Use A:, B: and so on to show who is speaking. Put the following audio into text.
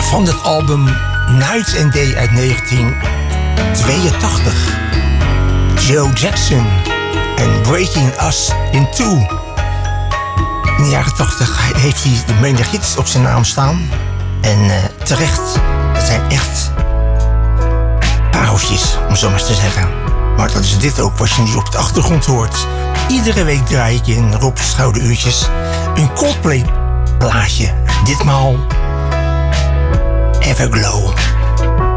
A: Van het album Night and Day uit 1982. Joe Jackson en Breaking Us in Two. In de jaren 80 heeft hij de menig hits op zijn naam staan. En terecht, het zijn echt pareltjes, om zo maar te zeggen. Maar dat is dit ook, wat je nu op de achtergrond hoort. Iedere week draai ik in Rob's Gouden Uurtjes een Coldplay plaatje. Ditmaal Everglow.